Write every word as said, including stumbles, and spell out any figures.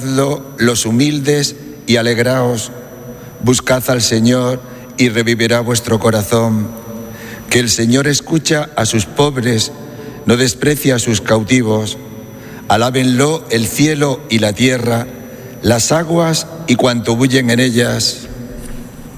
Alabadlo los humildes y alegraos. Buscad al Señor y revivirá vuestro corazón. Que el Señor escucha a sus pobres, no desprecia a sus cautivos. Alábenlo el cielo y la tierra, las aguas y cuanto bullen en ellas.